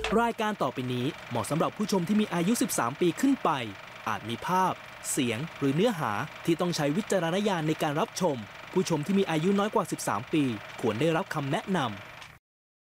รายการต่อไปนี้เหมาะสำหรับผู้ชมที่มีอายุ 13 ปีขึ้นไปอาจมีภาพเสียงหรือเนื้อหาที่ต้องใช้วิจารณญาณในการรับชมผู้ชมที่มีอายุน้อยกว่า 13 ปีควรได้รับคำแนะนำ